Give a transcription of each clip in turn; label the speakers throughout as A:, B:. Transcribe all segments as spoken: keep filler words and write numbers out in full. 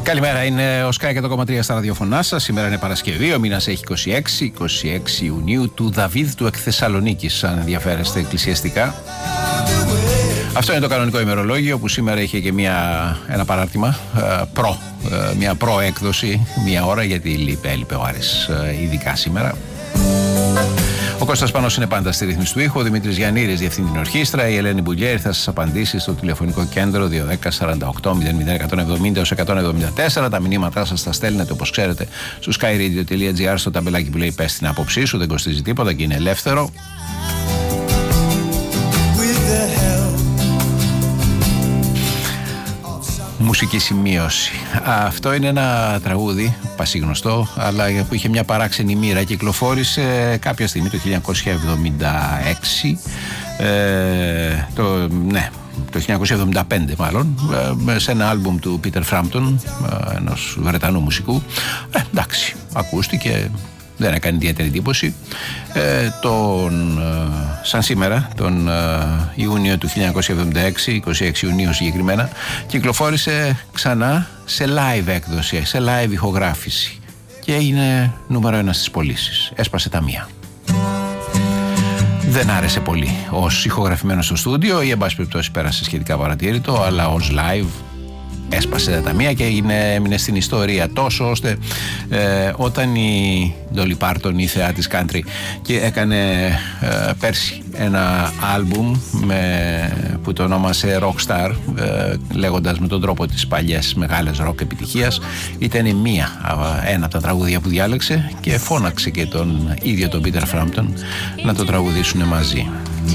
A: Καλημέρα, είναι ο Sky εκατό κόμμα τρία στα ραδιοφωνά σας. Σήμερα είναι Παρασκευή, ο μήνας έχει είκοσι έξι, είκοσι έξι Ιουνίου, του Δαβίδ του εκ Θεσσαλονίκης, αν ενδιαφέρεστε εκκλησιαστικά. Αυτό είναι το κανονικό ημερολόγιο που σήμερα είχε και μια, ένα παράρτημα προ, μια προέκδοση, μια ώρα, γιατί λείπε, έλειπε ο Άρης ειδικά σήμερα. Ο Κώστας Πάνος είναι πάντα στη ρύθμιση του ήχου, ο Δημήτρης Γιαννήρης διευθύνει την ορχήστρα, η Ελένη Μπουλιέρη θα σας απαντήσει στο τηλεφωνικό κέντρο δύο ένα μηδέν σαράντα οκτώ μηδέν μηδέν εκατόν εβδομήντα έως εκατόν εβδομήντα τέσσερα. Τα μηνύματά σας τα στέλνετε, όπως ξέρετε, στο skyradio τελεία gr, στο ταμπελάκι που λέει πες την άποψή σου, δεν κοστίζει τίποτα και είναι ελεύθερο. Μουσική σημείωση. Αυτό είναι ένα τραγούδι πασίγνωστο, αλλά που είχε μια παράξενη μοίρα. Κυκλοφόρησε κάποια στιγμή το χίλια εννιακόσια εβδομήντα έξι, ε, το, ναι, το χίλια εννιακόσια εβδομήντα πέντε μάλλον, ε, σε ένα άλμπουμ του Peter Frampton, ε, ενός Βρετανού μουσικού. Ε, εντάξει, ακούστηκε, δεν έκανε ιδιαίτερη εντύπωση. Ε, τον, ε, σαν σήμερα, τον ε, Ιούνιο του χίλια εννιακόσια εβδομήντα έξι, είκοσι έξι Ιουνίου συγκεκριμένα, κυκλοφόρησε ξανά σε live έκδοση, σε live ηχογράφηση και έγινε νούμερο ένα στις πωλήσεις. Έσπασε τα μία. Δεν άρεσε πολύ ως ηχογραφημένο στο στούντιο ή εν πάση περιπτώσει πέρασε σχετικά παρατήρητο, αλλά ως live έσπασε τα μία και έγινε, έμεινε στην ιστορία, τόσο ώστε ε, όταν η Dolly Parton, η θεά της country, και έκανε ε, πέρσι ένα άλμπουμ με, που το ονόμασε Rockstar, ε, λέγοντας με τον τρόπο τις παλιές μεγάλες ροκ επιτυχίας, ήταν μία, ένα από τα τραγούδια που διάλεξε και φώναξε και τον ίδιο τον Peter Frampton να το τραγουδήσουν μαζί.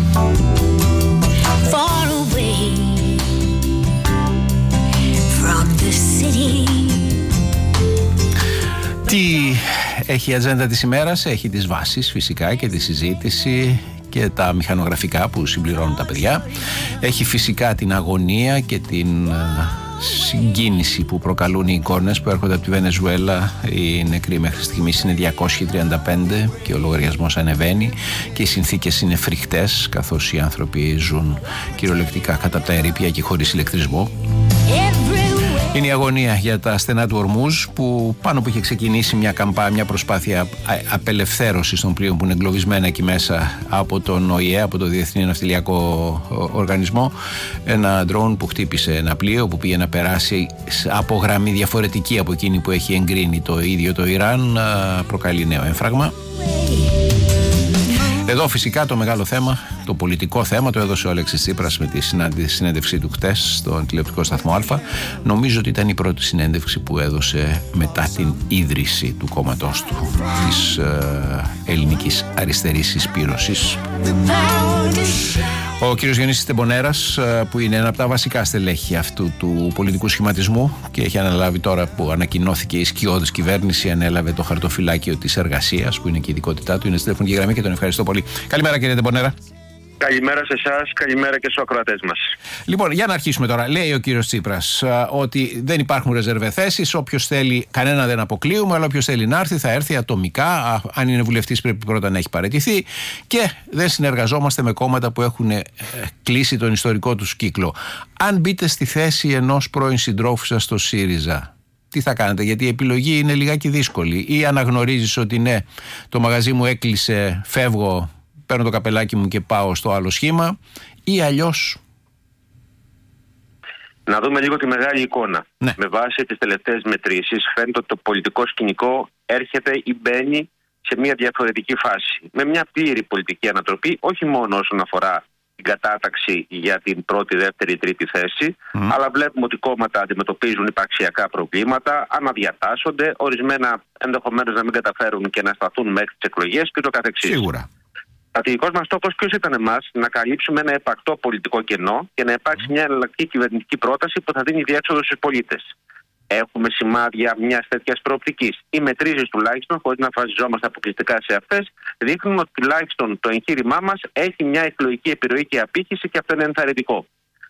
A: Τι έχει η ατζέντα της ημέρας? Έχει τις βάσεις φυσικά και τη συζήτηση και τα μηχανογραφικά που συμπληρώνουν τα παιδιά. Έχει φυσικά την αγωνία και την συγκίνηση που προκαλούν οι εικόνες που έρχονται από τη Βενεζουέλα. Οι νεκροί μέχρι στιγμής είναι διακόσιοι τριάντα πέντε και ο λογαριασμός ανεβαίνει και οι συνθήκες είναι φρικτές, καθώς οι άνθρωποι ζουν κυριολεκτικά κατά από τα ερείπια και χωρίς ηλεκτρισμό. Είναι η αγωνία για τα στενά του Ορμούζ, που πάνω που είχε ξεκινήσει μια καμπά, μια προσπάθεια απελευθέρωσης των πλοίων που είναι εγκλωβισμένα εκεί μέσα από τον Ο Η Ε, από το Διεθνή Ναυτιλιακό Οργανισμό. Ένα ντρόουν που χτύπησε ένα πλοίο που πήγε να περάσει από γραμμή διαφορετική από εκείνη που έχει εγκρίνει το ίδιο το Ιράν, προκαλεί νέο έμφραγμα. Εδώ φυσικά το μεγάλο θέμα, το πολιτικό θέμα, το έδωσε ο Αλέξης Τσίπρας με τη συνέντευξή του χτες στον τηλεοπτικό σταθμό Α. Νομίζω ότι ήταν η πρώτη συνέντευξη που έδωσε μετά την ίδρυση του κόμματός του, της ε, ελληνικής αριστερής συσπήρωσης. Ο κύριος Γιονύσης Τεμπονέρας, που είναι ένα από τα βασικά στελέχη αυτού του πολιτικού σχηματισμού και έχει αναλάβει, τώρα που ανακοινώθηκε η σκιώδης κυβέρνηση, ανέλαβε το χαρτοφυλάκιο της εργασίας, που είναι και η ειδικότητά του, είναι στη τηλεφωνική γραμμή και τον ευχαριστώ πολύ. Καλημέρα κύριε Τεμπονέρα.
B: Καλημέρα σε εσάς, καλημέρα και στους ακροατές μας.
A: Λοιπόν, για να αρχίσουμε τώρα. Λέει ο κύριος Τσίπρας ότι δεν υπάρχουν ρεζερβε θέσεις. Όποιος θέλει, κανένα δεν αποκλείουμε, αλλά όποιος θέλει να έρθει θα έρθει ατομικά. Αν είναι βουλευτής, πρέπει πρώτα να έχει παραιτηθεί. Και δεν συνεργαζόμαστε με κόμματα που έχουν κλείσει τον ιστορικό τους κύκλο. Αν μπείτε στη θέση ενός πρώην συντρόφου σας στο ΣΥΡΙΖΑ, τι θα κάνετε? Γιατί η επιλογή είναι λιγάκι δύσκολη. Ή αναγνωρίζεις ότι ναι, το μαγαζί μου έκλεισε, φεύγω, παίρνω το καπελάκι μου και πάω στο άλλο σχήμα, ή αλλιώς?
B: Να δούμε λίγο τη μεγάλη εικόνα.
A: Ναι.
B: Με βάση τις τελευταίες μετρήσεις φαίνεται ότι το πολιτικό σκηνικό έρχεται ή μπαίνει σε μια διαφορετική φάση. Με μια πλήρη πολιτική ανατροπή, όχι μόνο όσον αφορά την κατάταξη για την πρώτη, δεύτερη, τρίτη θέση, mm. αλλά βλέπουμε ότι κόμματα αντιμετωπίζουν υπαρξιακά προβλήματα, αναδιατάσσονται, ορισμένα ενδεχομένως να μην καταφέρουν και να σταθούν μέχρι τις εκλογές και το καθεξής.
A: Σίγουρα.
B: Στρατηγικός μας στόχος ποιος ήταν εμάς? Να καλύψουμε ένα επαρκτό πολιτικό κενό και να υπάρξει μια εναλλακτική κυβερνητική πρόταση που θα δίνει διέξοδο στους πολίτες. Έχουμε σημάδια μιας τέτοιας προοπτικής? Οι μετρήσεις τουλάχιστον, χωρίς να φασιζόμαστε αποκλειστικά σε αυτές, δείχνουν ότι τουλάχιστον το εγχείρημά μας έχει μια εκλογική επιρροή και απήχηση, και αυτό είναι ενθαρρυντικό.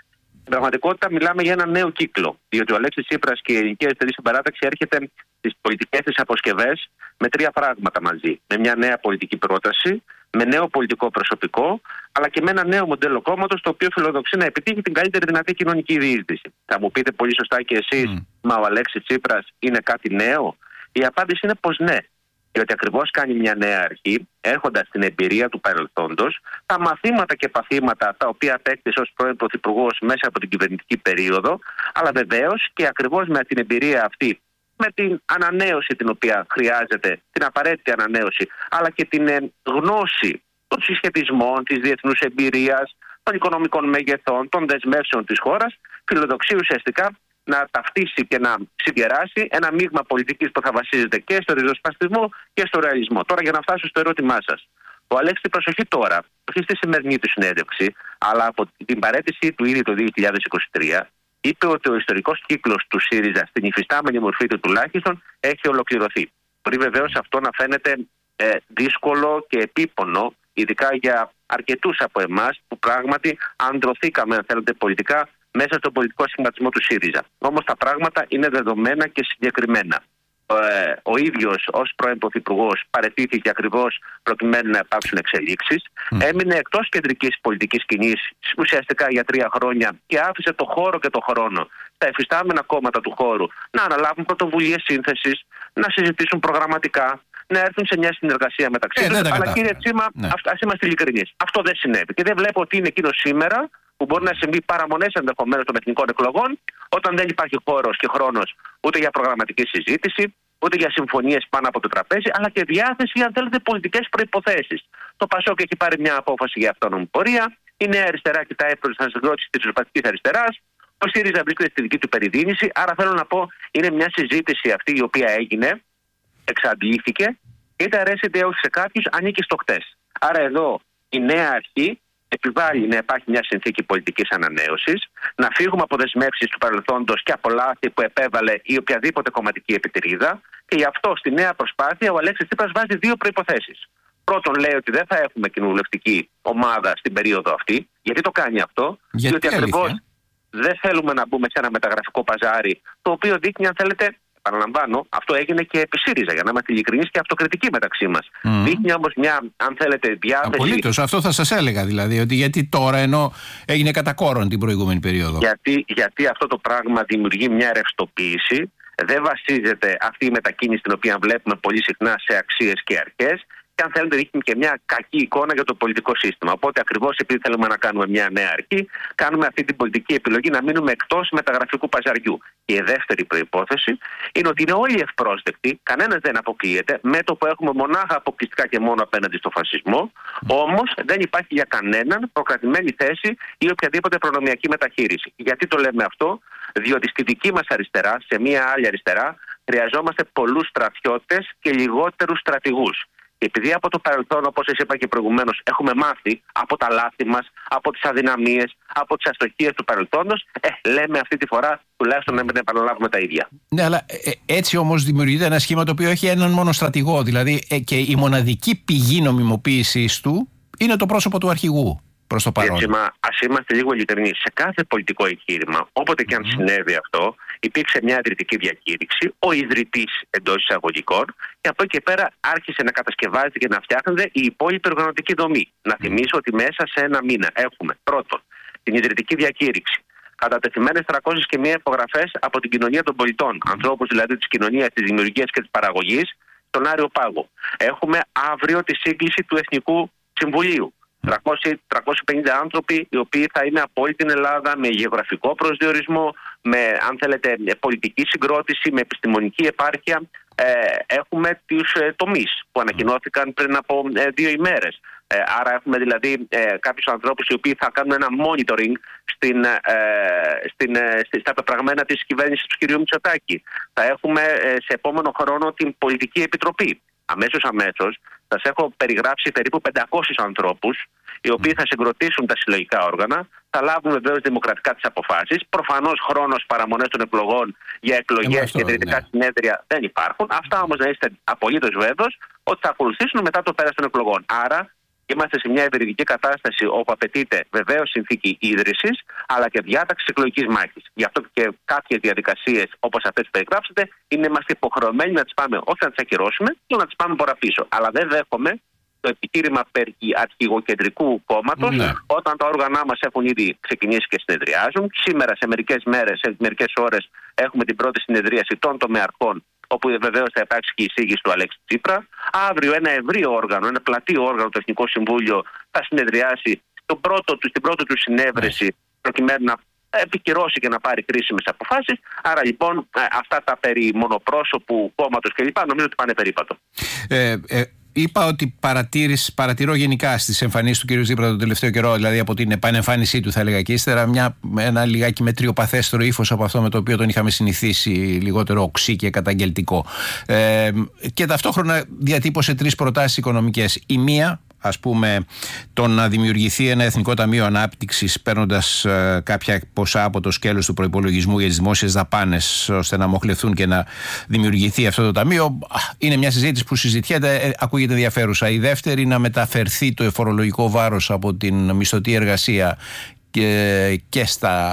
B: Στην πραγματικότητα μιλάμε για ένα νέο κύκλο. Διότι ο Αλέξης Τσίπρας και η Ελληνική Αριστερή Συμπαράταξη έρχεται στις πολιτικές της αποσκευές με τρία πράγματα μαζί. Με μια νέα πολιτική πρόταση, με νέο πολιτικό προσωπικό, αλλά και με ένα νέο μοντέλο κόμματος, το οποίο φιλοδοξεί να επιτύχει την καλύτερη δυνατή κοινωνική διείσδυση. Θα μου πείτε πολύ σωστά και εσείς, mm. μα ο Αλέξης Τσίπρας είναι κάτι νέο? Η απάντηση είναι πως ναι. Διότι ακριβώς κάνει μια νέα αρχή, έρχοντας στην εμπειρία του παρελθόντος, τα μαθήματα και παθήματα τα οποία απέκτησε ως πρώην Πρωθυπουργός μέσα από την κυβερνητική περίοδο, αλλά βεβαίως και ακριβώς με την εμπειρία αυτή, με την ανανέωση την οποία χρειάζεται, την απαραίτητη ανανέωση, αλλά και την ε, γνώση των συσχετισμών, της διεθνούς εμπειρίας, των οικονομικών μεγεθών, των δεσμεύσεων της χώρας, φιλοδοξεί ουσιαστικά να ταυτίσει και να συγκεράσει ένα μείγμα πολιτικής που θα βασίζεται και στο ριζοσπαστισμό και στο ρεαλισμό. Τώρα, για να φτάσω στο ερώτημά σας. Ο Αλέξης, προσοχή τώρα, όχι στη σημερινή του συνέντευξη, αλλά από την παραίτηση του ήδη το δύο χιλιάδες είκοσι τρία, είπε ότι ο ιστορικός κύκλος του ΣΥΡΙΖΑ στην υφιστάμενη μορφή του τουλάχιστον έχει ολοκληρωθεί. Μπορεί βεβαίως αυτό να φαίνεται ε, δύσκολο και επίπονο, ειδικά για αρκετούς από εμάς που πράγματι αντρωθήκαμε, αν θέλετε, πολιτικά μέσα στον πολιτικό σχηματισμό του ΣΥΡΙΖΑ. Όμως τα πράγματα είναι δεδομένα και συγκεκριμένα. Ε, ο ίδιος ως πρώην Πρωθυπουργός παραιτήθηκε ακριβώς προκειμένου να υπάρξουν εξελίξεις. Mm. Έμεινε εκτός κεντρικής πολιτικής σκηνής ουσιαστικά για τρία χρόνια και άφησε το χώρο και το χρόνο στα εφιστάμενα κόμματα του χώρου να αναλάβουν πρωτοβουλίες σύνθεσης, να συζητήσουν προγραμματικά, να έρθουν σε μια συνεργασία μεταξύ τους. Ε, Αλλά κύριε Τσίμα, ναι. ας είμαστε ειλικρινείς. Αυτό δεν συνέβη. Και δεν βλέπω ότι είναι εκείνο σήμερα που μπορεί να συμβεί παραμονές ενδεχομένως των εθνικών εκλογών, όταν δεν υπάρχει χώρος και χρόνος ούτε για προγραμματική συζήτηση, ούτε για συμφωνίες πάνω από το τραπέζι, αλλά και διάθεση, αν θέλετε, πολιτικές προϋποθέσεις. Το Πασόκ έχει πάρει μια απόφαση για αυτόνομη πορεία. Η Νέα Αριστερά κοιτάει προς την συγκρότηση της ριζοσπαστικής αριστεράς. Ο ΣΥΡΙΖΑ βρίσκεται στη δική του περιδίνηση. Άρα θέλω να πω, είναι μια συζήτηση αυτή η οποία έγινε, εξαντλήθηκε, είτε αρέσει είτε όχι σε κάποιους, ανήκει στο χτες. Άρα εδώ η νέα αρχή επιβάλλει να υπάρχει μια συνθήκη πολιτικής ανανέωσης, να φύγουμε από δεσμεύσεις του παρελθόντος και από λάθη που επέβαλε η οποιαδήποτε κομματική επιτηρίδα, και γι' αυτό στη νέα προσπάθεια ο Αλέξης Τσίπρας βάζει δύο προϋποθέσεις. Πρώτον, λέει ότι δεν θα έχουμε κοινοβουλευτική ομάδα στην περίοδο αυτή. Γιατί το κάνει αυτό?
A: Γιατί
B: διότι ακριβώς δεν θέλουμε να μπούμε σε ένα μεταγραφικό παζάρι, το οποίο δείχνει, αν θέλετε, παραλαμβάνω, αυτό έγινε και επί ΣΥΡΙΖΑ, για να είμαστε ειλικρινείς και αυτοκριτικοί μεταξύ μας. Mm. Δείχνει όμως μια, αν θέλετε, διάθεση.
A: Απολύτως, αυτό θα σας έλεγα δηλαδή, ότι γιατί τώρα ενώ έγινε κατά κόρον την προηγούμενη περίοδο.
B: Γιατί, γιατί αυτό το πράγμα δημιουργεί μια ρευστοποίηση, δεν βασίζεται αυτή η μετακίνηση την οποία βλέπουμε πολύ συχνά σε αξίες και αρχές. Και αν θέλετε, δείχνει και μια κακή εικόνα για το πολιτικό σύστημα. Οπότε, ακριβώς επειδή θέλουμε να κάνουμε μια νέα αρχή, κάνουμε αυτή την πολιτική επιλογή να μείνουμε εκτός μεταγραφικού παζαριού. Και η δεύτερη προϋπόθεση είναι ότι είναι όλοι ευπρόσδεκτοι, κανένας δεν αποκλείεται, μέτωπο έχουμε μονάχα αποκλειστικά και μόνο απέναντι στο φασισμό. Όμως δεν υπάρχει για κανέναν προκρατημένη θέση ή οποιαδήποτε προνομιακή μεταχείριση. Γιατί το λέμε αυτό? Διότι στη δική μας αριστερά, σε μια άλλη αριστερά, χρειαζόμαστε πολλούς στρατιώτες και λιγότερους στρατηγούς. Και επειδή από το παρελθόν, όπως σας είπα και προηγουμένως, έχουμε μάθει από τα λάθη μας, από τις αδυναμίες, από τις αστοχίες του παρελθόντος, ε, λέμε αυτή τη φορά τουλάχιστον να μην επαναλάβουμε τα ίδια.
A: Ναι, αλλά ε, έτσι όμως δημιουργείται ένα σχήμα το οποίο έχει έναν μόνο στρατηγό. Δηλαδή ε, και η μοναδική πηγή νομιμοποίησης του είναι το πρόσωπο του αρχηγού. Προς το παρόν.
B: Έτσι, μα ας είμαστε λίγο ειλικρινείς. Σε κάθε πολιτικό εγχείρημα, όποτε και αν mm. συνέβη αυτό, υπήρξε μια ιδρυτική διακήρυξη, ο ιδρυτής εντός εισαγωγικών, και από εκεί και πέρα άρχισε να κατασκευάζεται και να φτιάχνεται η υπόλοιπη οργανωτική δομή. Να θυμίσω ότι μέσα σε ένα μήνα έχουμε πρώτον την ιδρυτική διακήρυξη, κατατεθειμένες τριακόσιες και μία υπογραφές από την κοινωνία των πολιτών, ανθρώπους δηλαδή της κοινωνίας, της δημιουργίας και της παραγωγής, στον Άριο Πάγο. Έχουμε αύριο τη σύγκληση του Εθνικού Συμβουλίου. τριακόσιοι πενήντα άνθρωποι οι οποίοι θα είναι από όλη την Ελλάδα με γεωγραφικό προσδιορισμό, με, αν θέλετε, πολιτική συγκρότηση, με επιστημονική επάρκεια. Ε, έχουμε τους ε, τομείς που ανακοινώθηκαν πριν από ε, δύο ημέρες. Ε, άρα έχουμε δηλαδή ε, κάποιους ανθρώπους οι οποίοι θα κάνουν ένα monitoring στην, ε, στην, ε, στα πεπραγμένα της κυβέρνησης του κ. Μητσοτάκη. Θα έχουμε ε, σε επόμενο χρόνο την Πολιτική Επιτροπή. Αμέσως αμέσως σας έχω περιγράψει περίπου πεντακόσιους ανθρώπους, οι οποίοι θα συγκροτήσουν τα συλλογικά όργανα, θα λάβουν βεβαίως δημοκρατικά τις αποφάσεις. Προφανώς χρόνος παραμονές των εκλογών για εκλογές και ιδρυτικά ναι. συνέδρια δεν υπάρχουν. Αυτά όμως να είστε απολύτως βέβαιος ότι θα ακολουθήσουν μετά το πέρας των εκλογών. Άρα Είμαστε σε μια ευρυδική κατάσταση όπου απαιτείται βεβαίως συνθήκη ίδρυσης, αλλά και διάταξη εκλογικής μάχης. Γι' αυτό και κάποιες διαδικασίες όπως αυτές που περιγράψετε, είμαστε υποχρεωμένοι να τις πάμε, όχι να τις ακυρώσουμε, αλλά να τις πάμε ποραπίσω. Αλλά δεν δέχομαι το επιχείρημα περί αρχηγοκεντρικού κόμματος, ναι. όταν τα όργανα μας έχουν ήδη ξεκινήσει και συνεδριάζουν. Σήμερα, σε μερικές μέρες, σε μερικές ώρες, έχουμε την πρώτη συνεδρίαση των τομεαρχών, όπου βεβαίως θα υπάρξει και η εισήγηση του Αλέξη Τσίπρα. Αύριο ένα ευρύ όργανο, ένα πλατείο όργανο, το Εθνικό Συμβούλιο, θα συνεδριάσει στον πρώτο, στην πρώτη του συνέβρεση, ναι. προκειμένου να επικυρώσει και να πάρει κρίσιμες αποφάσεις. Άρα λοιπόν αυτά τα περί μονοπρόσωπου κόμματος κλπ. Νομίζω ότι πάνε περίπατο. Ε,
A: ε... Είπα ότι παρατηρώ γενικά στις εμφανίσεις του κ. Τσίπρα τον τελευταίο καιρό, δηλαδή από την επανεμφάνισή του, θα έλεγα, και ύστερα, μια, ένα λιγάκι μετριοπαθέστερο ύφος από αυτό με το οποίο τον είχαμε συνηθίσει, λιγότερο οξύ και καταγγελτικό. Ε, και ταυτόχρονα διατύπωσε τρεις προτάσεις οικονομικές. Η μία, ας πούμε, το να δημιουργηθεί ένα Εθνικό Ταμείο Ανάπτυξης, παίρνοντας ε, κάποια ποσά από το σκέλος του προϋπολογισμού για τις δημόσιες δαπάνες, ώστε να μοχλευθούν και να δημιουργηθεί αυτό το ταμείο. Είναι μια συζήτηση που συζητιέται, ε, ακούγεται ενδιαφέρουσα. Η δεύτερη, να μεταφερθεί το φορολογικό βάρος από την μισθωτή εργασία και, και στα,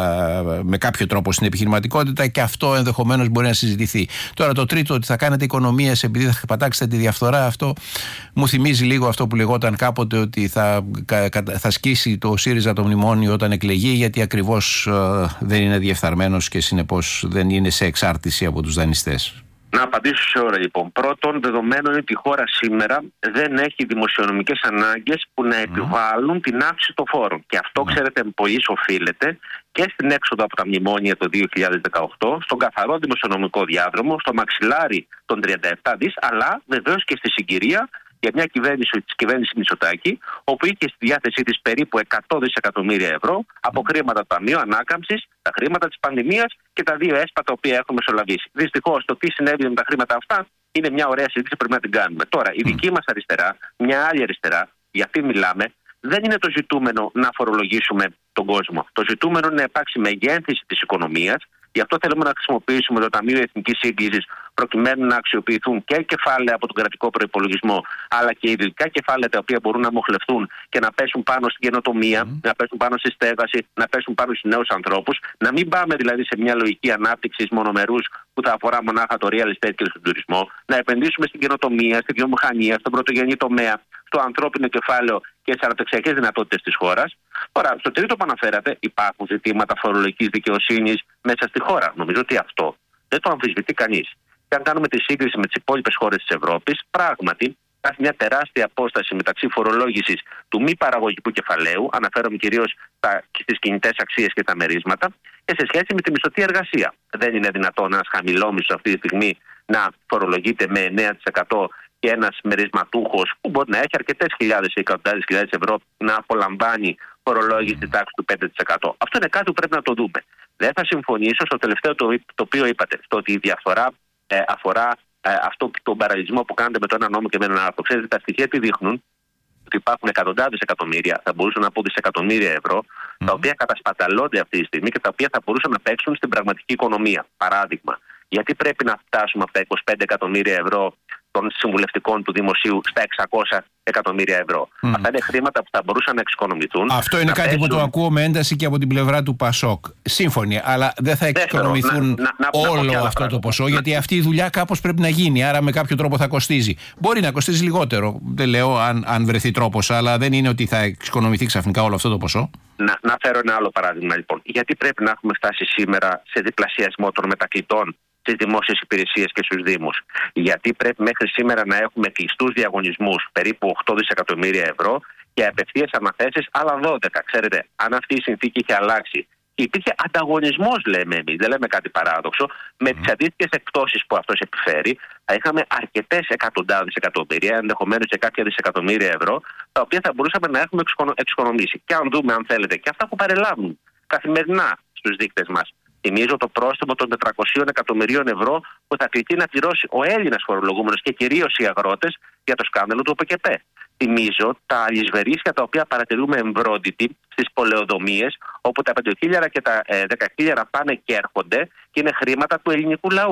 A: α, με κάποιο τρόπο στην επιχειρηματικότητα, και αυτό ενδεχομένως μπορεί να συζητηθεί. Τώρα το τρίτο, ότι θα κάνετε οικονομίες επειδή θα πατάξετε τη διαφθορά, αυτό μου θυμίζει λίγο αυτό που λεγόταν κάποτε, ότι θα, θα σκίσει το ΣΥΡΙΖΑ το μνημόνιο όταν εκλεγεί, γιατί ακριβώς α, δεν είναι διεφθαρμένος και συνεπώς δεν είναι σε εξάρτηση από τους δανειστές.
B: Να απαντήσω σε ώρα λοιπόν. Πρώτον, δεδομένου είναι ότι η χώρα σήμερα δεν έχει δημοσιονομικές ανάγκες που να επιβάλλουν την αύξηση των φόρων. Και αυτό, ξέρετε, πολύ οφείλεται και στην έξοδο από τα μνημόνια το δύο χιλιάδες δεκαοκτώ, στον καθαρό δημοσιονομικό διάδρομο, στο μαξιλάρι των τριάντα επτά δις, αλλά βεβαίως και στη συγκυρία για μια κυβέρνηση της κυβέρνησης Μητσοτάκη, όπου είχε στη διάθεσή της περίπου εκατό δισεκατομμύρια ευρώ από χρήματα του Ταμείου Ανάκαμψης, τα χρήματα της πανδημίας και τα δύο έσπα τα οποία έχουμε μεσολαβήσει. Δυστυχώς, το τι συνέβη με τα χρήματα αυτά είναι μια ωραία συζήτηση που πρέπει να την κάνουμε. Τώρα, η δική μας αριστερά, μια άλλη αριστερά, για αυτή μιλάμε, δεν είναι το ζητούμενο να φορολογήσουμε τον κόσμο. Το ζητούμενο είναι να υπάρξει μεγέθυνση της οικονομίας. Γι' αυτό θέλουμε να χρησιμοποιήσουμε το Ταμείο Εθνικής Σύγκλησης, προκειμένου να αξιοποιηθούν και κεφάλαια από τον κρατικό προϋπολογισμό, αλλά και ειδικά κεφάλαια τα οποία μπορούν να μοχλευτούν και να πέσουν πάνω στην καινοτομία, mm. να πέσουν πάνω στη στέγαση, να πέσουν πάνω στους νέους ανθρώπους. Να μην πάμε δηλαδή σε μια λογική ανάπτυξης μονομερούς που θα αφορά μονάχα το real estate και τον τουρισμό. Να επενδύσουμε στην καινοτομία, στη βιομηχανία, στον πρωτογενή τομέα, στο ανθρώπινο κεφάλαιο και στις αναπτυξιακές δυνατότητες της χώρας. Τώρα, στο τρίτο που αναφέρατε, υπάρχουν ζητήματα φορολογικής δικαιοσύνης μέσα στη χώρα. Νομίζω ότι αυτό δεν το αμφισβητεί κανείς. Και αν κάνουμε τη σύγκριση με τις υπόλοιπες χώρες της Ευρώπης, πράγματι υπάρχει μια τεράστια απόσταση μεταξύ φορολόγησης του μη παραγωγικού κεφαλαίου, αναφέρομαι κυρίως στις κινητές αξίες και τα μερίσματα, και σε σχέση με τη μισθωτή εργασία. Δεν είναι δυνατόν ένας χαμηλόμισθος αυτή τη στιγμή να φορολογείται με εννέα τοις εκατό και ένας μερισματούχος που μπορεί να έχει αρκετές χιλιάδες ή εκατοντάδες χιλιάδες ευρώ να απολαμβάνει φορολόγηση στη τάξη του πέντε τοις εκατό. Αυτό είναι κάτι που πρέπει να το δούμε. Δεν θα συμφωνήσω στο τελευταίο το, το οποίο είπατε, στο ότι η διαφθορά ε, αφορά ε, αυτό τον παραλυσμό που κάνετε με το ένα νόμο και με έναν άλλο. Ξέρετε, τα στοιχεία τι δείχνουν? Ότι υπάρχουν εκατοντάδες εκατομμύρια, θα μπορούσαν να πω δισεκατομμύρια ευρώ, mm. τα οποία κατασπαταλώνται αυτή τη στιγμή και τα οποία θα μπορούσαν να παίξουν στην πραγματική οικονομία. Παράδειγμα, γιατί πρέπει να φτάσουμε από τα είκοσι πέντε εκατομμύρια ευρώ των συμβουλευτικών του δημοσίου στα εξακόσια εκατομμύρια ευρώ? Mm. Αυτά είναι χρήματα που θα μπορούσαν να εξοικονομηθούν.
A: Αυτό είναι κάτι πέσουν... που το ακούω με ένταση και από την πλευρά του Πασόκ. Σύμφωνοι, αλλά δεν θα εξοικονομηθούν να, να, να, όλο να αυτό το ποσό, να... γιατί αυτή η δουλειά κάπως πρέπει να γίνει. Άρα με κάποιο τρόπο θα κοστίζει. Μπορεί να κοστίζει λιγότερο. Δεν λέω αν, αν βρεθεί τρόπος, αλλά δεν είναι ότι θα εξοικονομηθεί ξαφνικά όλο αυτό το ποσό.
B: Να, να φέρω ένα άλλο παράδειγμα λοιπόν. Γιατί πρέπει να έχουμε φτάσει σήμερα σε διπλασιασμό των μετακλητών στις δημόσιες υπηρεσίες και στους Δήμους? Γιατί πρέπει μέχρι σήμερα να έχουμε κλειστούς διαγωνισμούς περίπου οκτώ δισεκατομμύρια ευρώ και απευθείας αναθέσεις άλλα δώδεκα. Ξέρετε, αν αυτή η συνθήκη είχε αλλάξει και υπήρχε ανταγωνισμός, λέμε εμείς, δεν λέμε κάτι παράδοξο, με τις αντίστοιχες εκπτώσεις που αυτός επιφέρει, θα είχαμε αρκετές εκατοντάδες εκατομμύρια, ενδεχομένως και κάποια δισεκατομμύρια ευρώ, τα οποία θα μπορούσαμε να έχουμε εξοικονομήσει. Και αν δούμε, αν θέλετε, και αυτά που παρελάβουν καθημερινά στους δείκτες μας. Θυμίζω το πρόστιμο των τετρακοσίων εκατομμυρίων ευρώ που θα κληθεί να πληρώσει ο Έλληνας φορολογούμενος και κυρίως οι αγρότες για το σκάνδαλο του ΟΠΕΚΕΠΕ. Θυμίζω τα αλυσβερίσια τα οποία παρατηρούμε εμβρόντιτοι στις πολεοδομίες, όπου τα πέντε χιλιάρικα και τα δέκα χιλιάρικα πάνε και έρχονται και είναι χρήματα του ελληνικού λαού.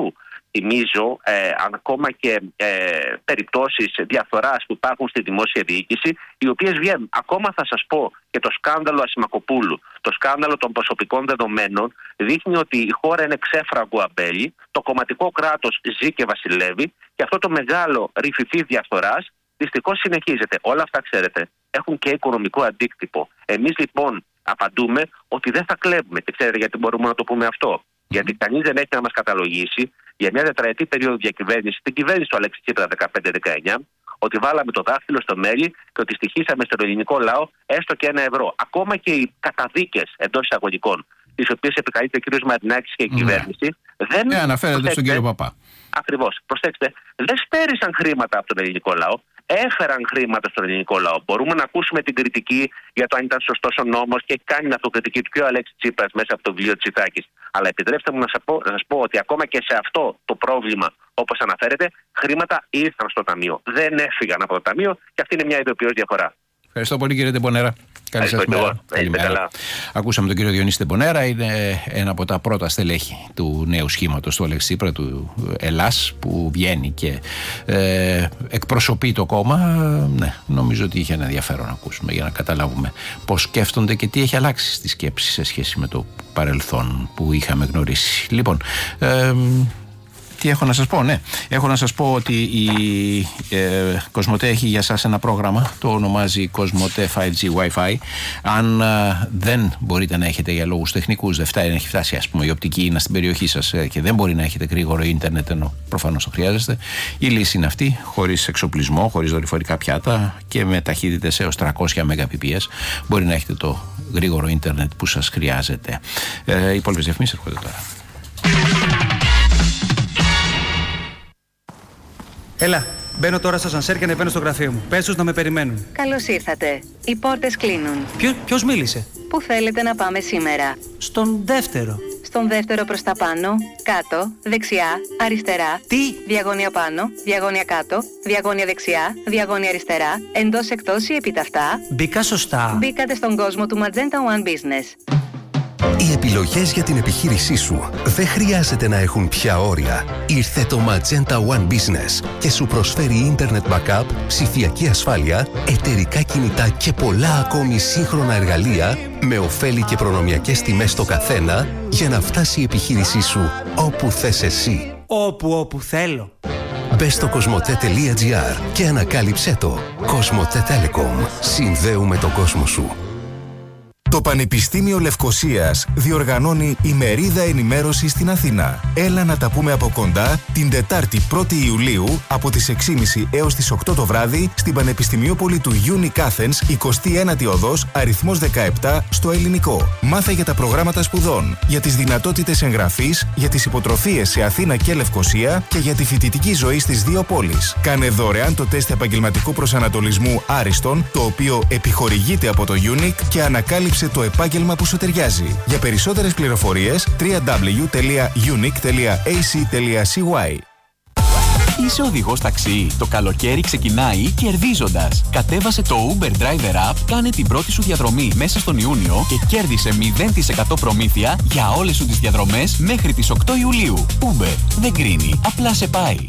B: θυμίζω ε, ακόμα και ε, περιπτώσεις διαφθοράς που υπάρχουν στη δημόσια διοίκηση, οι οποίες βγαίνουν. Ακόμα θα σας πω και το σκάνδαλο Ασημακοπούλου, το σκάνδαλο των προσωπικών δεδομένων, δείχνει ότι η χώρα είναι ξέφραγκο αμπέλι, το κομματικό κράτος ζει και βασιλεύει και αυτό το μεγάλο ρηφιφί διαφθοράς δυστυχώς συνεχίζεται. Όλα αυτά, ξέρετε, έχουν και οικονομικό αντίκτυπο. Εμείς λοιπόν απαντούμε ότι δεν θα κλέβουμε. Και ξέρετε γιατί μπορούμε να το πούμε αυτό? Γιατί κανείς δεν έχει να μας καταλογίσει για μια τετραετή περίοδο διακυβέρνηση, την κυβέρνηση του Αλέξη Τσίπρα δεκαπέντε δεκαεννιά, ότι βάλαμε το δάχτυλο στο μέλι και ότι στοιχήσαμε στον ελληνικό λαό έστω και ένα ευρώ. Ακόμα και οι καταδίκες εντός εισαγωγικών, τις οποίες επικαλείται ο κ. Μαρινάκης και η κυβέρνηση, mm. δεν.
A: Ε, αναφέρεται στον κύριο Παπά.
B: Ακριβώς. Προσέξτε, δεν στέρισαν χρήματα από τον ελληνικό λαό. Έφεραν χρήματα στον ελληνικό λαό. Μπορούμε να ακούσουμε την κριτική για το αν ήταν σωστός ο νόμος και κάνει την αυτοκριτική του και ο Αλέξης Τσίπρας μέσα από το βιβλίο της Ιτάκης. Αλλά επιτρέψτε μου να σας πω, να σας πω ότι ακόμα και σε αυτό το πρόβλημα, όπως αναφέρεται, χρήματα ήρθαν στο ταμείο. Δεν έφυγαν από το ταμείο και αυτή είναι μια ειδοποιώς διαφορά.
A: Ευχαριστώ πολύ, κύριε Τεμπονέρα. Καλή σας μέρα. Καλημέρα. Ακούσαμε τον κύριο Διονύση Τεμπονέρα. Είναι ένα από τα πρώτα στελέχη του νέου σχήματος του Αλέξη Τσίπρα, του Ελλάς, που βγαίνει και ε, εκπροσωπεί το κόμμα. Ναι, νομίζω ότι είχε ένα ενδιαφέρον να ακούσουμε για να καταλάβουμε πώς σκέφτονται και τι έχει αλλάξει στη σκέψη σε σχέση με το παρελθόν που είχαμε γνωρίσει. Λοιπόν, ε, τι έχω να σας πω? Ναι, έχω να σας πω ότι η ε, Κοσμοτέ έχει για σας ένα πρόγραμμα, το ονομάζει Κοσμοτέ φάιβ τζι Wi-Fi. Αν ε, δεν μπορείτε να έχετε για λόγους τεχνικούς, δεν φτάνει, έχει φτάσει ας πούμε η οπτική είναι στην περιοχή σας ε, και δεν μπορεί να έχετε γρήγορο ίντερνετ, ενώ προφανώς το χρειάζεστε, η λύση είναι αυτή, χωρίς εξοπλισμό, χωρίς δορυφορικά πιάτα και με ταχύτητες έως τριακόσια Mbps μπορεί να έχετε το γρήγορο ίντερνετ που σας χρειάζεται. Ε, οι υπόλοιπες διαφημίσεις έρχονται τώρα.
C: Έλα, μπαίνω τώρα στο ασανσέρ και ανεβαίνω στο γραφείο μου. Πες τους να με περιμένουν.
D: Καλώς ήρθατε. Οι πόρτες κλείνουν.
C: Ποιο, ποιος μίλησε?
D: Πού θέλετε να πάμε σήμερα?
C: Στον δεύτερο.
D: Στον δεύτερο προς τα πάνω, κάτω, δεξιά, αριστερά.
C: Τι?
D: Διαγώνια πάνω, διαγώνια κάτω, διαγώνια δεξιά, διαγώνια αριστερά, εντός εκτός ή επιταυτά.
C: Μπήκα σωστά.
D: Μπήκατε στον κόσμο του Magenta One Business.
E: Οι επιλογές για την επιχείρησή σου δεν χρειάζεται να έχουν πια όρια. Ήρθε το Magenta One Business και σου προσφέρει Internet Backup, ψηφιακή ασφάλεια, εταιρικά κινητά και πολλά ακόμη σύγχρονα εργαλεία με ωφέλη και προνομιακές τιμές στο καθένα για να φτάσει η επιχείρησή σου όπου θες εσύ.
C: Όπου όπου θέλω.
E: Μπες στο κοσμοτέ τελεία τζι άρ και ανακάλυψέ το. Κοσμοτέ Telecom. Συνδέουμε τον κόσμο σου.
F: Το Πανεπιστήμιο Λευκωσίας διοργανώνει ημερίδα ενημέρωση στην Αθήνα. Έλα να τα πούμε από κοντά την Τετάρτη πρώτη Ιουλίου από τις έξι και μισή έως τις οκτώ το βράδυ στην Πανεπιστημιόπολη του Unic Athens, εικοστή ένατη οδός, αριθμός δεκαεπτά, στο Ελληνικό. Μάθε για τα προγράμματα σπουδών, για τις δυνατότητες εγγραφής, για τις υποτροφίες σε Αθήνα και Λευκωσία και για τη φοιτητική ζωή στις δύο πόλεις. Κάνε δωρεάν το τεστ επαγγελματικού προσανατολισμού Άριστον, το οποίο επιχορηγείται από το Unic και ανακάλυψε το επάγγελμα που σου ταιριάζει. Για περισσότερες πληροφορίες double-u double-u double-u τελεία unic τελεία a c τελεία c y.
G: Είσαι οδηγός ταξί. Το καλοκαίρι ξεκινάει κερδίζοντας. Κατέβασε το Uber Driver App, κάνε την πρώτη σου διαδρομή μέσα στον Ιούνιο και κέρδισε μηδέν τοις εκατό προμήθεια για όλες σου τις διαδρομές μέχρι τις οκτώ Ιουλίου. Uber δεν κρίνει, απλά σε πάει.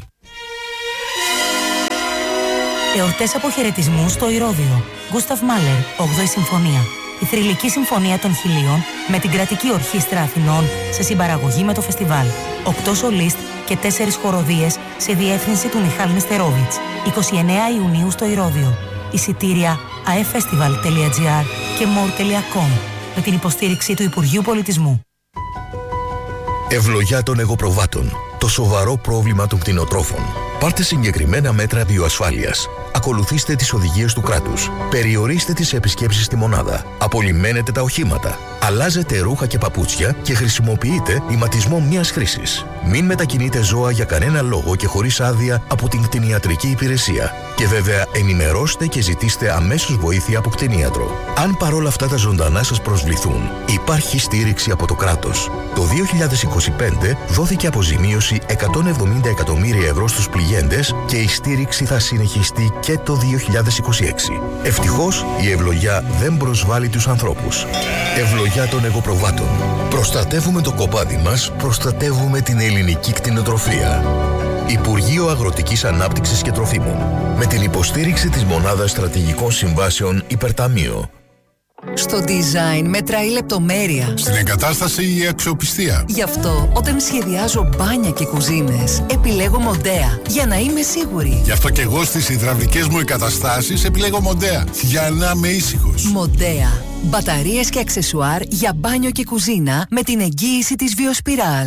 H: Εορτές αποχαιρετισμού στο Ηρώδειο. Γκούσταβ Μάλερ, όγδοη Συμφωνία. Η θρυλική συμφωνία των χιλίων με την κρατική ορχήστρα Αθηνών σε συμπαραγωγή με το φεστιβάλ. Οκτώ σολίστ και τέσσερις χοροδίες σε διεύθυνση του Μιχάλ Νεστερόβιτς. εικοστή ενάτη Ιουνίου στο Ηρώδειο. Εισιτήρια a e festival τελεία g r και more τελεία com με την υποστήριξη του Υπουργείου Πολιτισμού.
E: Ευλογιά των εγωπροβάτων. Το σοβαρό πρόβλημα των κτηνοτρόφων. Πάρτε συγκεκριμένα μέτρα βιοασφάλειας. Ακολουθήστε τις οδηγίες του κράτους. Περιορίστε τις επισκέψεις στη μονάδα. Απολυμμένετε τα οχήματα. Αλλάζετε ρούχα και παπούτσια και χρησιμοποιείτε ηματισμό μιας χρήσης. Μην μετακινείτε ζώα για κανένα λόγο και χωρίς άδεια από την κτηνιατρική υπηρεσία. Και βέβαια ενημερώστε και ζητήστε αμέσως βοήθεια από κτηνίατρο. Αν παρόλα αυτά τα ζωντανά σας προσβληθούν, υπάρχει στήριξη από το κράτος. Το δύο χιλιάδες είκοσι πέντε δόθηκε αποζημίωση εκατόν εβδομήντα εκατομμύρια ευρώ στους πληγέντες και η στήριξη θα συνεχιστεί και το δύο χιλιάδες είκοσι έξι. Ευτυχώς η ευλογιά δεν προσβάλλει τους ανθρώπους. Ευλογιά σκλαβιά των εγωπροβάτων. Προστατεύουμε το κοπάδι μας, προστατεύουμε την ελληνική κτηνοτροφία. Υπουργείο Αγροτικής Ανάπτυξης και Τροφίμων. Με την υποστήριξη της Μονάδας Στρατηγικών Συμβάσεων Υπερταμείο.
I: Στο design μετράει η λεπτομέρεια.
J: Στην εγκατάσταση η αξιοπιστία.
I: Γι' αυτό όταν σχεδιάζω μπάνια και κουζίνες επιλέγω Μοντέα, για να είμαι σίγουρη.
J: Γι' αυτό και εγώ στις υδραυλικές μου εγκαταστάσεις επιλέγω Μοντέα, για να είμαι ήσυχος.
I: Μοντέα. Μπαταρίες και αξεσουάρ για μπάνιο και κουζίνα με την εγγύηση της Βιοσπιράλ.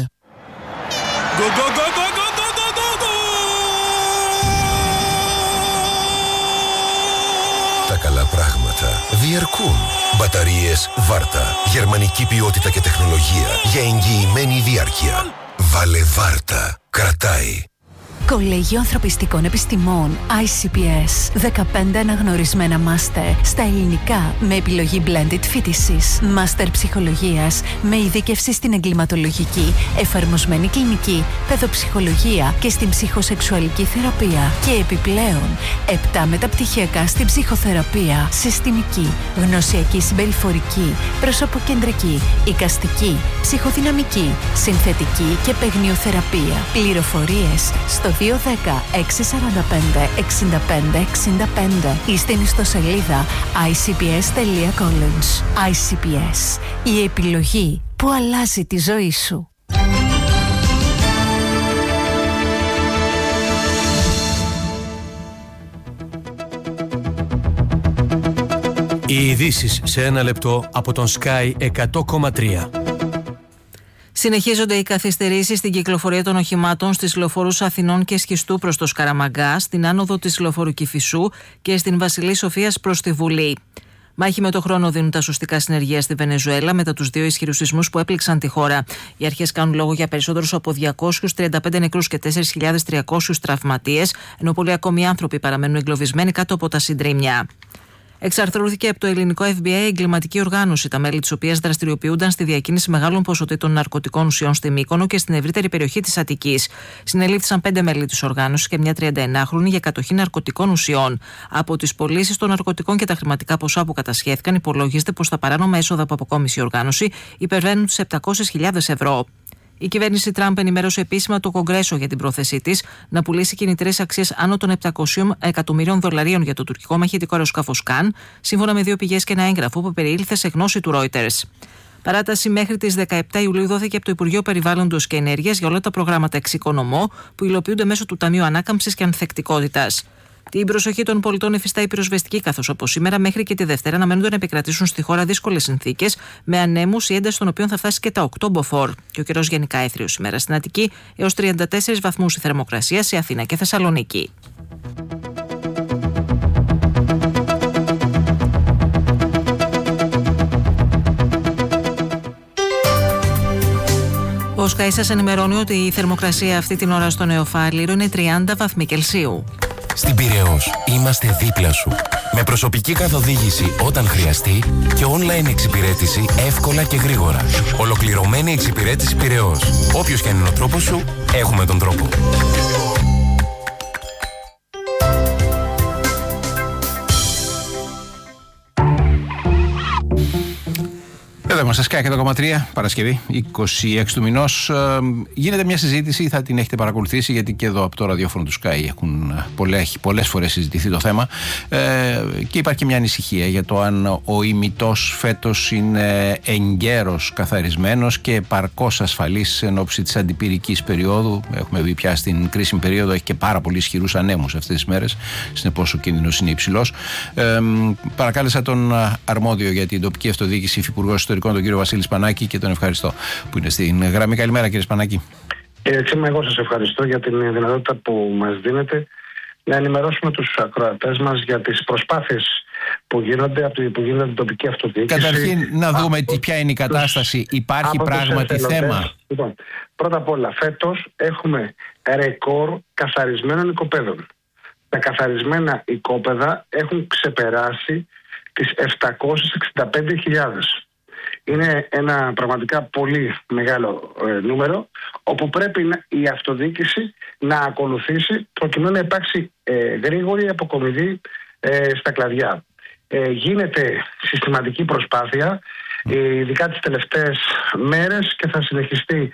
E: Τα καλά πράγματα διαρκούν. Μπαταρίες Βάρτα. Γερμανική ποιότητα και τεχνολογία για εγγυημένη διάρκεια. Βάλε Βάρτα. Κρατάει.
K: Κολέγιο Ανθρωπιστικών Επιστημών άι σι πι ες. δεκαπέντε αναγνωρισμένα μάστερ στα ελληνικά με επιλογή blended φοιτησης. Μάστερ ψυχολογίας με ειδίκευση στην εγκληματολογική, εφαρμοσμένη κλινική, παιδοψυχολογία και στην ψυχοσεξουαλική θεραπεία. Και επιπλέον, επτά μεταπτυχιακά στην ψυχοθεραπεία, συστημική, γνωσιακή συμπεριφορική, προσωποκεντρική, εικαστική, ψυχοδυναμική, συνθετική και παιγνιοθεραπεία. Πληροφορίες στο δύο ένα μηδέν έξι τέσσερα πέντε έξι πέντε έξι πέντε ή στην ιστοσελίδα άι σι πι ες τελεία college. άι σι πι ες, η επιλογή που αλλάζει τη ζωή σου.
L: Οι ειδήσεις σε ένα λεπτό από τον Sky εκατό κόμμα τρία.
M: Συνεχίζονται οι καθυστερήσεις στην κυκλοφορία των οχημάτων στις λεωφορούς Αθηνών και Σχιστού προς το Σκαραμαγκά, στην άνοδο της λεωφορού Κηφισού και στην Βασιλή Σοφίας προς τη Βουλή. Μάχη με το χρόνο δίνουν τα σωστικά συνεργεία στη Βενεζουέλα μετά τους δύο ισχυρούς σεισμούς που έπληξαν τη χώρα. Οι αρχές κάνουν λόγο για περισσότερους από διακόσιους τριάντα πέντε νεκρούς και τέσσερις χιλιάδες τριακόσιους τραυματίες, ενώ πολλοί ακόμη άνθρωποι παραμένουν εγκλωβισμένοι κάτω από τα συντρίμμια. Εξαρθρώθηκε από το ελληνικό εφ μπι άι εγκληματική οργάνωση, τα μέλη της οποίας δραστηριοποιούνταν στη διακίνηση μεγάλων ποσοτήτων ναρκωτικών ουσιών στη Μύκονο και στην ευρύτερη περιοχή της Αττικής. Συνελήφθησαν πέντε μέλη της οργάνωσης και μια τριανταενάχρονη για κατοχή ναρκωτικών ουσιών. Από τις πωλήσεις των ναρκωτικών και τα χρηματικά ποσά που κατασχέθηκαν, υπολογίζεται πως τα παράνομα έσοδα που αποκόμισε η οργάνωση υπερβαίνουν τις επτακόσιες χιλιάδες ευρώ. Η κυβέρνηση Τραμπ ενημέρωσε επίσημα το Κογκρέσο για την πρόθεσή της να πουλήσει κινητήρες αξίες άνω των επτακόσιων εκατομμυρίων δολαρίων για το τουρκικό μαχητικό αεροσκάφος Καν, σύμφωνα με δύο πηγές και ένα έγγραφο που περιήλθε σε γνώση του Reuters. Παράταση μέχρι τις δεκαεπτά Ιουλίου δόθηκε από το Υπουργείο Περιβάλλοντος και Ενέργειας για όλα τα προγράμματα εξοικονομώ που υλοποιούνται μέσω του Ταμείου Ανάκαμψης και Ανθεκτικότητας. Την προσοχή των πολιτών εφιστά η πυροσβεστική, καθώς από σήμερα μέχρι και τη Δευτέρα αναμένονται να επικρατήσουν στη χώρα δύσκολες συνθήκες, με ανέμους η ένταση των οποίων θα φτάσει και τα οκτώ μποφόρ. Και ο καιρός γενικά έθριος σήμερα στην Αττική, έως τριάντα τέσσερις βαθμούς η θερμοκρασία σε Αθήνα και Θεσσαλονίκη. Ο Sky σας ενημερώνει ότι η θερμοκρασία αυτή την ώρα στο Νεοφάλιρο είναι τριάντα βαθμοί Κελσίου.
N: Στην Πειραιώς είμαστε δίπλα σου. Με προσωπική καθοδήγηση όταν χρειαστεί και online εξυπηρέτηση εύκολα και γρήγορα. Ολοκληρωμένη εξυπηρέτηση Πειραιώς. Όποιος και αν είναι ο τρόπος σου, έχουμε τον τρόπο.
A: Εδώ είμαστε, Sky εκατό κόμμα τρία, Παρασκευή, είκοσι έξι του μηνός. Ε, γίνεται μια συζήτηση, θα την έχετε παρακολουθήσει, γιατί και εδώ από το ραδιόφωνο του Sky έχουν πολλές, έχει πολλές φορές συζητηθεί το θέμα. Ε, και υπάρχει και μια ανησυχία για το αν ο ημιτός φέτος είναι εγκαίρος καθαρισμένος και επαρκώς ασφαλής εν ώψη της αντιπυρικής περίοδου. Έχουμε δει πια στην κρίσιμη περίοδο, έχει και πάρα πολύ ισχυρούς ανέμους αυτές τις μέρες. Συνεπώς ο κίνδυνος είναι υψηλός. Ε, παρακάλεσα τον αρμόδιο για την τοπική αυτοδιοίκηση, υφυπουργό Ιστορικών, τον κύριο Βασίλη Σπανάκη, και τον ευχαριστώ που είναι στην γραμμή. Καλημέρα, κύριε Σπανάκη.
O: Κύριε Τσίμα, εγώ σας ευχαριστώ για την δυνατότητα που μας δίνετε να ενημερώσουμε τους ακροατές μας για τις προσπάθειες που γίνονται από την, την τοπική αυτοδιοίκηση.
A: Καταρχήν, να δούμε τι, ποια είναι η κατάσταση. Τους, Υπάρχει πράγματι θέμα?
O: Λοιπόν, πρώτα απ' όλα, φέτος έχουμε ρεκόρ καθαρισμένων οικοπαίδων. Τα καθαρισμένα οικόπεδα έχουν ξεπεράσει τις επτακόσιες εξήντα πέντε χιλιάδες. Είναι ένα πραγματικά πολύ μεγάλο ε, νούμερο, όπου πρέπει να, η αυτοδιοίκηση να ακολουθήσει προκειμένου να υπάρξει ε, γρήγορη αποκομιδή ε, στα κλαδιά. Ε, γίνεται συστηματική προσπάθεια ειδικά τις τελευταίες μέρες, και θα συνεχιστεί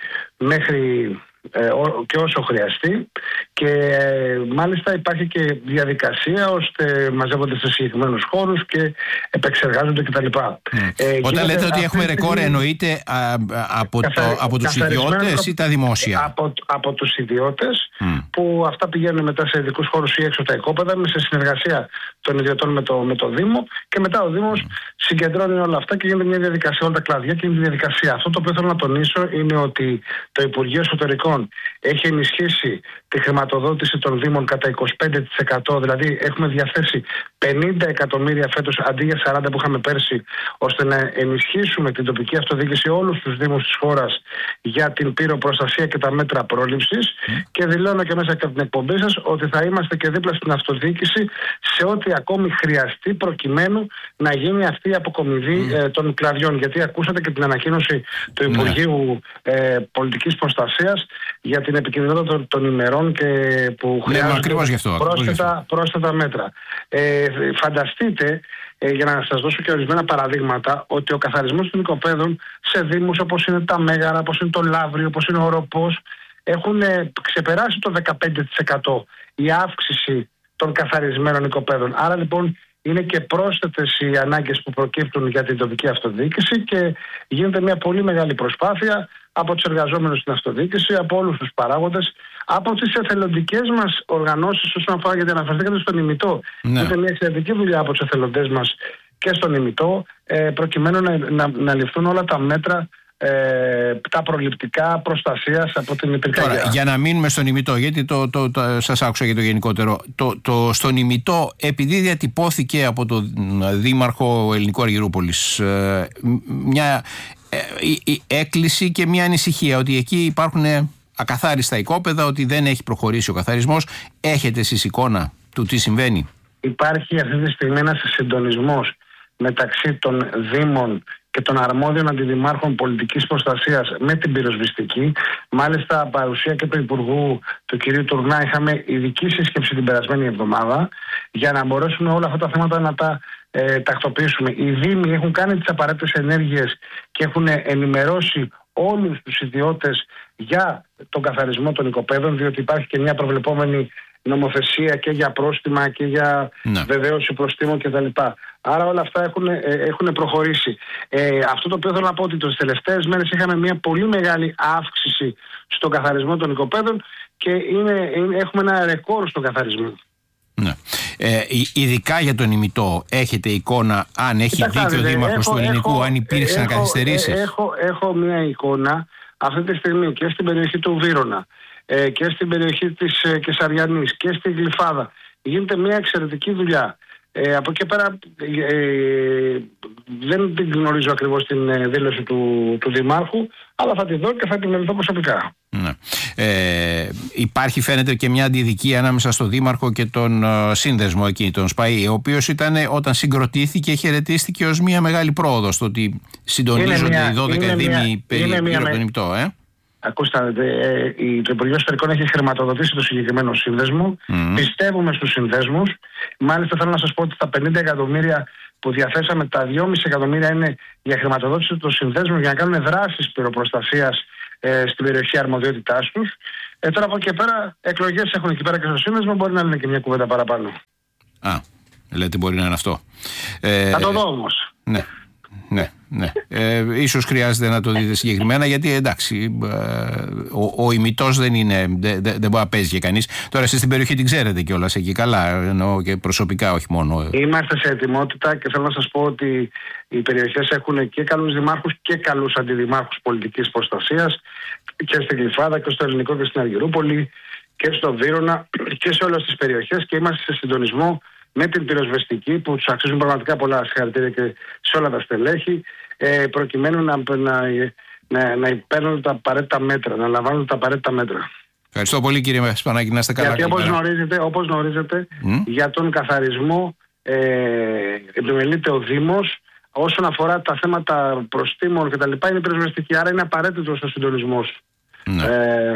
O: μέχρι ε, και όσο χρειαστεί, και ε, μάλιστα υπάρχει και διαδικασία ώστε μαζεύονται σε συγκεκριμένους χώρους και επεξεργάζονται κτλ. Mm. Ε,
A: Όταν λέτε ότι έχουμε ρεκόρ, εννοείται α, από, καθαρι, το, από τους ιδιώτες ή τα δημόσια?
O: Από, από τους ιδιώτες,
A: mm.
O: που αυτά πηγαίνουν μετά σε ειδικούς χώρους ή έξω τα οικόπεδα, σε συνεργασία των ιδιωτών με το, με το Δήμο, και μετά ο Δήμος mm. συγκεντρώνει όλα αυτά και γίνεται μια διαδικασία, όλα τα κλαδιά, και είναι μια διαδικασία. Αυτό το οποίο θέλω να τονίσω είναι ότι το Υπουργείο Εσωτερικών έχει ενισχύσει τη χρηματοδότηση των Δήμων κατά είκοσι πέντε τοις εκατό, δηλαδή έχουμε διαθέσει πενήντα εκατομμύρια φέτος αντί για σαράντα που είχαμε πέρσι, ώστε να ενισχύσουμε την τοπική αυτοδιοίκηση, όλους τους Δήμους της χώρας, για την πυροπροστασία και τα μέτρα πρόληψης. Mm. Και δηλώνω και μέσα από την εκπομπή σας ότι θα είμαστε και δίπλα στην αυτοδιοίκηση σε ό,τι ακόμη χρειαστεί, προκειμένου να γίνει αυτή η αποκομιδή mm. ε, των κλαδιών. Γιατί ακούσατε και την ανακοίνωση του Υπουργείου mm. ε, Πολιτικής Προστασίας για την επικινδυνότητα των, των ημερών και που χρειάζονται
A: ναι, αυτό,
O: πρόσθετα, πρόσθετα μέτρα. Ε, φανταστείτε, ε, για να σας δώσω και ορισμένα παραδείγματα, ότι ο καθαρισμός των οικοπαίδων σε δήμους όπως είναι τα Μέγαρα, όπως είναι το Λαύριο, όπως είναι ο Οροπός, έχουν ε, ξεπεράσει το δεκαπέντε τοις εκατό η αύξηση των καθαρισμένων οικοπαίδων. Άρα λοιπόν είναι και πρόσθετες οι ανάγκες που προκύπτουν για την τοπική αυτοδιοίκηση, και γίνεται μια πολύ μεγάλη προσπάθεια από τους εργαζόμενους στην αυτοδιοίκηση, από όλους τους παράγοντες, από τις εθελοντικές μας οργανώσεις, όσον αφορά, γιατί αναφερθήκατε στον ημιτό. Ναι. Είναι μια εξαιρετική δουλειά από τους εθελοντές μας και στον ημιτό, ε, προκειμένου να, να, να ληφθούν όλα τα μέτρα, ε, τα προληπτικά προστασίας από την πυρκαγιά.
A: Τώρα, για να μείνουμε στον ημιτό, γιατί το, το, το, σας άκουσα για το γενικότερο. Το, το, στον ημιτό, επειδή διατυπώθηκε από τον Δήμαρχο Ελληνικού Αργυρούπολης ε, μια ε, η, η έκκληση και μια ανησυχία ότι εκεί υπάρχουν ακαθάριστα οικόπεδα, ότι δεν έχει προχωρήσει ο καθαρισμός. Έχετε εσείς εικόνα του τι συμβαίνει?
O: Υπάρχει αυτή τη στιγμή ένας συντονισμός μεταξύ των Δήμων και των αρμόδιων αντιδημάρχων πολιτικής προστασίας με την πυροσβεστική. Μάλιστα, παρουσία και του Υπουργού, του κ. Τουρνά, είχαμε ειδική σύσκεψη την περασμένη εβδομάδα για να μπορέσουμε όλα αυτά τα θέματα να τα ε, τακτοποιήσουμε. Οι Δήμοι έχουν κάνει τις απαραίτητες ενέργειες και έχουν ενημερώσει όλους τους ιδιώτες για τον καθαρισμό των οικοπαίδων, διότι υπάρχει και μια προβλεπόμενη νομοθεσία και για πρόστιμα και για ναι. βεβαίωση προστίμων κτλ. Άρα όλα αυτά έχουν, ε, έχουν προχωρήσει. Ε, αυτό το οποίο θέλω να πω, ότι τις τελευταίες μέρες είχαμε μια πολύ μεγάλη αύξηση στον καθαρισμό των οικοπαίδων και είναι, είναι, έχουμε ένα ρεκόρ στον καθαρισμό.
A: Ναι. Ε, ειδικά για τον ημιτό, έχετε εικόνα αν έχει Κοιτάξτε, δίκιο ο Δήμαρχος του Ελληνικού, έχω, αν υπήρξαν καθυστερήσεις?
O: Έχω, έχω μια εικόνα αυτή τη στιγμή και στην περιοχή του Βύρωνα ε, και στην περιοχή της ε, Κεσαριανής και στη Γλυφάδα. Γίνεται μια εξαιρετική δουλειά. Ε, από εκεί πέρα ε, δεν την γνωρίζω ακριβώς την ε, δήλωση του, του Δημάρχου, αλλά θα τη δω και θα την μελετώ προσωπικά.
A: Ναι. Ε, υπάρχει φαίνεται και μια αντιδικία ανάμεσα στο Δήμαρχο και τον ε, σύνδεσμο εκεί, τον ΣΠΑΗ, ο οποίος ήταν όταν συγκροτήθηκε χαιρετίστηκε ως μια μεγάλη πρόοδο στο ότι συντονίζονται μια, οι δώδεκα δήμοι περί από τον ημιτό. Ε?
O: Ακούστε, ε, το Υπουργείο Εσωτερικών έχει χρηματοδοτήσει το συγκεκριμένο σύνδεσμο. Mm. Πιστεύουμε στους συνδέσμους. Μάλιστα, θέλω να σας πω ότι τα πενήντα εκατομμύρια που διαθέσαμε, τα δυόμισι εκατομμύρια είναι για χρηματοδότηση των συνδέσμων για να κάνουν δράσεις πυροπροστασίας ε, στην περιοχή αρμοδιότητάς τους. Ε, τώρα από εκεί πέρα, εκλογές έχουν εκεί πέρα και στο σύνδεσμο, μπορεί να λένε και μια κουβέντα παραπάνω.
A: Α, λέτε μπορεί να είναι αυτό. Ε,
O: θα το δω όμως.
A: Ναι. Ναι, ναι. Ε, ίσως χρειάζεται να το δείτε συγκεκριμένα, γιατί εντάξει, ο, ο ημιτός δεν είναι, δεν, δεν μπορεί να παίζει και κανείς. Τώρα εσείς στην περιοχή την ξέρετε κιόλας εκεί καλά, εννοώ και προσωπικά, όχι μόνο.
O: Είμαστε σε ετοιμότητα και θέλω να σας πω ότι οι περιοχές έχουν και καλούς δημάρχους και καλούς αντιδημάρχους πολιτικής προστασίας και στην Γλυφάδα και στο Ελληνικό και στην Αργυρούπολη και στο Βύρωνα και σε όλες τις περιοχές, και είμαστε σε συντονισμό με την πυροσβεστική που τους αξίζουν πραγματικά πολλά συγχαρητήρια και σε όλα τα στελέχη, ε, προκειμένου να, να, να, να παίρνουν τα απαραίτητα μέτρα, να λαμβάνουν τα απαραίτητα μέτρα.
A: Ευχαριστώ πολύ κύριε Σπανάκη, να είστε καλά.
O: Γιατί όπως γνωρίζετε, όπως γνωρίζετε mm. για τον καθαρισμό ε, επιμελείται ο Δήμος. Όσον αφορά τα θέματα προστίμων και τα λοιπά, είναι πυροσβεστική, άρα είναι απαραίτητος ο συντονισμός.
A: Ναι. Ε,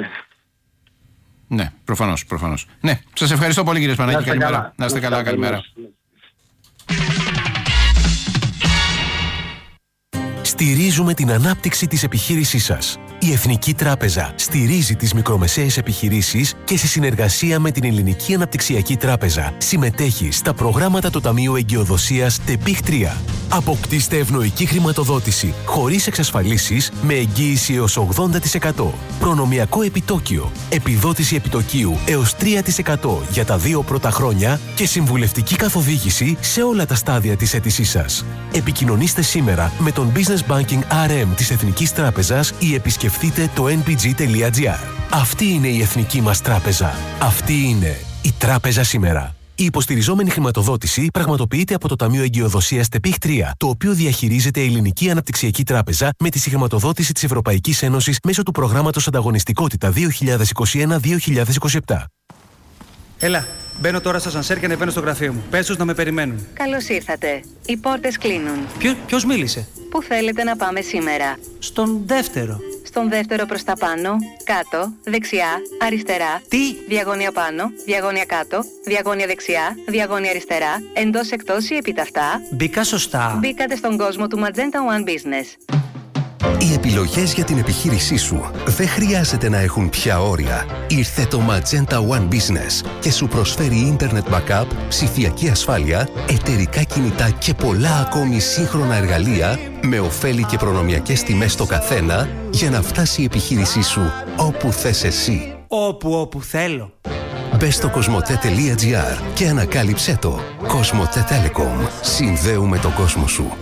A: Ναι, προφανώς, προφανώς. Ναι, σας ευχαριστώ πολύ κύριε Σπανάκη. Καλημέρα. Καλά. Να είστε καλά, καλημέρα.
L: Στηρίζουμε την ανάπτυξη της επιχείρησής σας. Η Εθνική Τράπεζα στηρίζει τις μικρομεσαίες επιχειρήσεις και σε συνεργασία με την Ελληνική Αναπτυξιακή Τράπεζα συμμετέχει στα προγράμματα του Ταμείου Εγκυοδοσίας ΤΕΠΙΧ τρία. Αποκτήστε ευνοϊκή χρηματοδότηση χωρίς εξασφαλίσεις με εγγύηση έως ογδόντα τοις εκατό. Προνομιακό επιτόκιο, επιδότηση επιτοκίου έως τρία τοις εκατό για τα δύο πρώτα χρόνια και συμβουλευτική καθοδήγηση σε όλα τα στάδια της αίτησής σας. Επικοινωνήστε σήμερα με τον Business Banking αρ εμ της Εθνικής Τράπεζας ή επισκεφτείτε το εν πι τζι τελεία τζι άρ. Αυτή είναι η εθνική μας τράπεζα. Αυτή είναι η τράπεζα σήμερα. Η υποστηριζόμενη χρηματοδότηση πραγματοποιείται από το Ταμείο Εγκυοδοσίας ΤΕΠΙΧ τρία, το οποίο διαχειρίζεται η Ελληνική Αναπτυξιακή Τράπεζα με τη συγχρηματοδότηση της Ευρωπαϊκής Ένωσης μέσω του προγράμματος Ανταγωνιστικότητα δύο χιλιάδες είκοσι ένα δύο χιλιάδες είκοσι επτά.
C: Έλα, μπαίνω τώρα στο ασανσέρ και ανεβαίνω στο γραφείο μου. Πες τους να με περιμένουν.
D: Καλώς ήρθατε. Οι πόρτες κλείνουν.
C: Ποιο, ποιος μίλησε?
D: Πού θέλετε να πάμε σήμερα?
C: Στον δεύτερο.
D: Στον δεύτερο προς τα πάνω, κάτω, δεξιά, αριστερά.
C: Τι?
D: Διαγώνια πάνω, διαγώνια κάτω, διαγώνια δεξιά, διαγώνια αριστερά, εντός εκτός ή επιταυτά.
C: Μπήκα σωστά.
D: Μπήκατε στον κόσμο του Magenta One Business.
P: Οι επιλογές για την επιχείρησή σου δεν χρειάζεται να έχουν πια όρια. Ήρθε το Magenta One Business και σου προσφέρει Internet Backup, ψηφιακή ασφάλεια, εταιρικά κινητά και πολλά ακόμη σύγχρονα εργαλεία με ωφέλη και προνομιακές τιμές στο καθένα για να φτάσει η επιχείρησή σου όπου θες εσύ.
C: Όπου όπου θέλω.
P: Μπες στο κοσμοτέ τελεία τζι άρ και ανακάλυψέ το. Κοσμοτέ Telecom. Συνδέουμε τον κόσμο σου.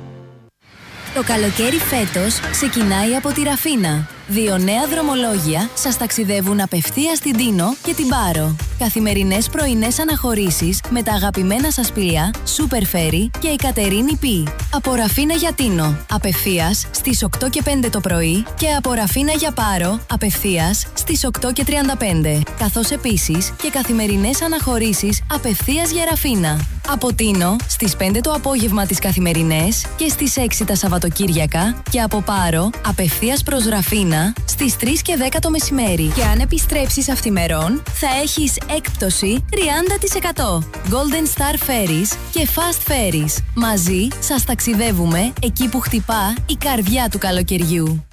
Q: Το καλοκαίρι φέτος ξεκινάει από τη Ραφίνα. Δύο νέα δρομολόγια σας ταξιδεύουν απευθείας στην Τίνο και την Πάρο. Καθημερινές πρωινές αναχωρήσεις με τα αγαπημένα σας πλοία Super Ferry και η Κατερίνη Πι. Από Ραφίνα για Τίνο, απευθείας στις οκτώ και πέντε το πρωί και από Ραφίνα για Πάρο, απευθείας στις οκτώ και τριάντα πέντε. Καθώς επίσης και καθημερινές αναχωρήσεις απευθείας για Ραφίνα. Από Τίνο στις πέντε το απόγευμα τις καθημερινές και στις έξι τα Σαββατοκύριακα και από Πάρο απευθείας προς Ραφίνα στις τρεις και δέκα το μεσημέρι. Και αν επιστρέψεις αυθημερών θα έχεις έκπτωση τριάντα τοις εκατό. Golden Star Ferries και Fast Ferries. Μαζί σας ταξιδεύουμε εκεί που χτυπά η καρδιά του καλοκαιριού.